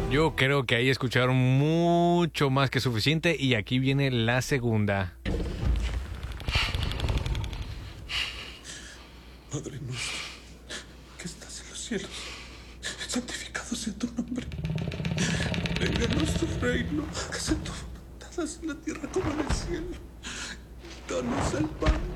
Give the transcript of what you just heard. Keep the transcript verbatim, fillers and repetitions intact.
Yo creo que ahí escucharon mucho más que suficiente y aquí viene la segunda. Padre nuestro, que estás en los cielos, santificado sea tu nombre. Venga a nuestro reino, que sea tu voluntad así en la tierra como en el cielo. Danos el pan